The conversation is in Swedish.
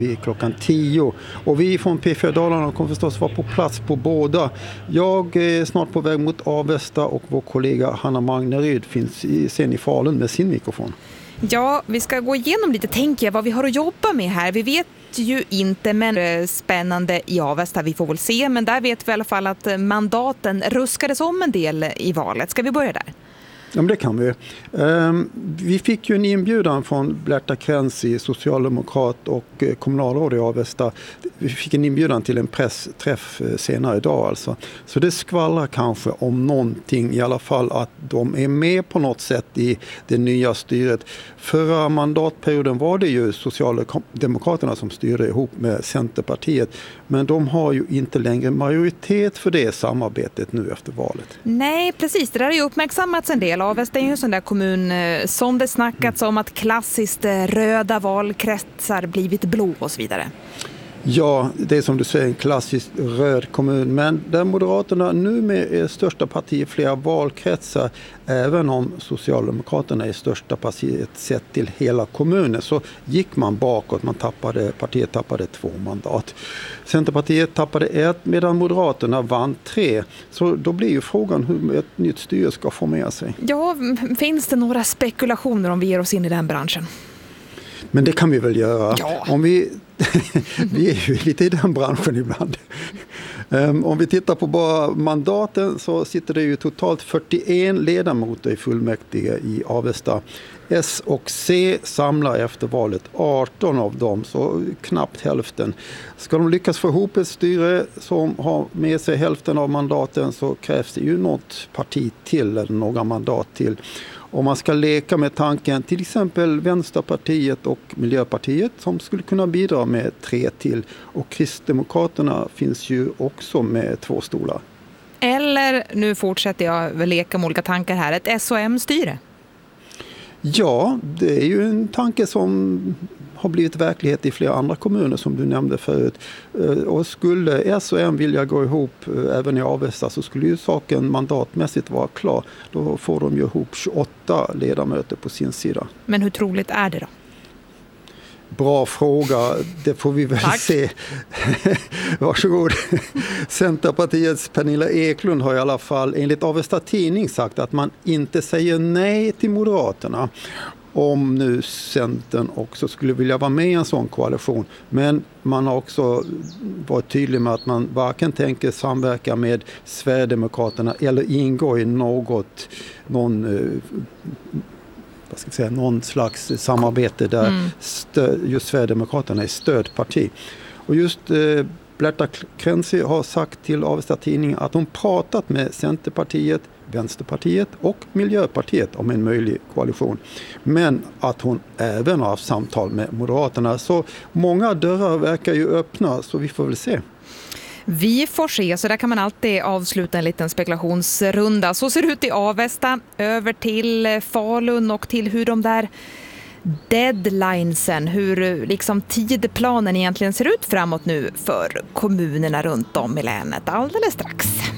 Vi är klockan 10 och vi från P4 Dalarna kommer förstås vara på plats på båda. Jag är snart på väg mot Avesta och vår kollega Hanna Magneryd finns sen i Falun med sin mikrofon. Ja, vi ska gå igenom lite, tänker jag, vad vi har att jobba med här. Vi vet ju inte, men spännande i Avesta, vi får väl se. Men där vet vi i alla fall att mandaten ruskades om en del i valet. Ska vi börja där? Ja, men det kan vi. Vi fick ju en inbjudan från Blerta Krenzi, socialdemokrat och kommunalråd i Avesta. Vi fick en inbjudan till en pressträff senare idag alltså. Så det skvallrar kanske om någonting, i alla fall att de är med på något sätt i det nya styret. Förra mandatperioden var det ju Socialdemokraterna som styrde ihop med Centerpartiet. Men de har ju inte längre majoritet för det samarbetet nu efter valet. Nej, precis. Det där är ju uppmärksammats en del. Avesta är ju en sån där kommun som det snackats om att klassiskt röda valkretsar blivit blå och så vidare. Ja, det är som du säger en klassisk röd kommun, men där Moderaterna nu med är största parti i flera valkretsar, även om Socialdemokraterna är största partiet sett till hela kommunen, så gick man bakåt. Partiet tappade 2 mandat. Centerpartiet tappade 1 medan Moderaterna vann 3. Så då blir ju frågan hur ett nytt styre ska formera sig. Ja, finns det några spekulationer om vi ger oss in i den branschen? Men det kan vi väl göra. Ja. Om vi är ju lite i den branschen ibland. Om vi tittar på bara mandaten så sitter det ju totalt 41 ledamöter i fullmäktige i Avesta. S och C samlar efter valet 18 av dem, så knappt hälften. Ska de lyckas få ihop ett styre som har med sig hälften av mandaten så krävs det ju något parti till eller några mandat till. Om man ska leka med tanken till exempel Vänsterpartiet och Miljöpartiet som skulle kunna bidra med 3 till. Och Kristdemokraterna finns ju också med 2 stolar. Eller, nu fortsätter jag leka med olika tankar här, ett SOM-styre. Ja, det är ju en tanke som har blivit verklighet i flera andra kommuner som du nämnde förut. Och skulle SOM vilja gå ihop även i Avesta så skulle ju saken mandatmässigt vara klar. Då får de ju ihop 28 ledamöter på sin sida. Men hur troligt är det då? Bra fråga, det får vi väl se. Varsågod. Centerpartiets Pernilla Eklund har i alla fall enligt Avesta Tidning sagt att man inte säger nej till Moderaterna om nu Centern också skulle vilja vara med i en sån koalition. Men man har också varit tydlig med att man varken tänker samverka med Sverigedemokraterna eller ingå i någon slags samarbete där just Sverigedemokraterna är stödparti. Och just Blerta Krenzi har sagt till Avesta Tidning att hon pratat med Centerpartiet, Vänsterpartiet och Miljöpartiet om en möjlig koalition. Men att hon även har haft samtal med Moderaterna. Så många dörrar verkar ju öppna, så vi får väl se. Vi får se, så där kan man alltid avsluta en liten spekulationsrunda. Så ser det ut i Avesta, över till Falun och till hur de där deadlinesen, hur liksom tidplanen egentligen ser ut framåt nu för kommunerna runt om i länet alldeles strax.